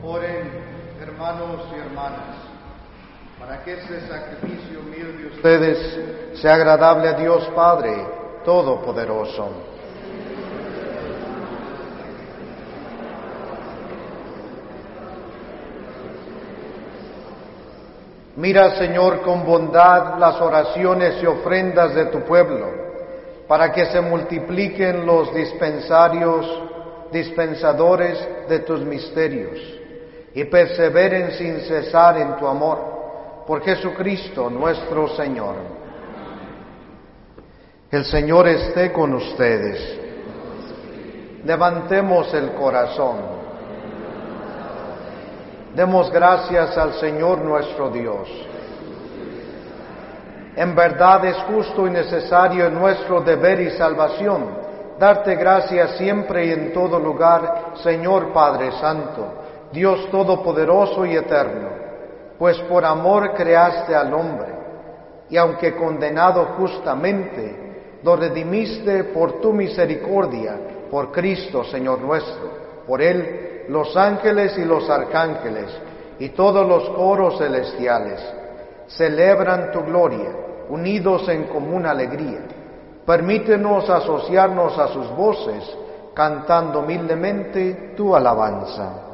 Oren, hermanos y hermanas, para que este sacrificio mío de ustedes sea agradable a Dios Padre Todopoderoso. Mira, Señor, con bondad las oraciones y ofrendas de tu pueblo, para que se multipliquen los dispensadores de tus misterios, y perseveren sin cesar en tu amor, por Jesucristo nuestro Señor. El Señor esté con ustedes. Levantemos el corazón. Demos gracias al Señor nuestro Dios. En verdad es justo y necesario en nuestro deber y salvación darte gracias siempre y en todo lugar, Señor Padre Santo, Dios Todopoderoso y Eterno, pues por amor creaste al hombre, y aunque condenado justamente, lo redimiste por tu misericordia, por Cristo, Señor nuestro. Por Él, los ángeles y los arcángeles, y todos los coros celestiales, celebran tu gloria, unidos en común alegría. Permítenos asociarnos a sus voces, cantando humildemente tu alabanza.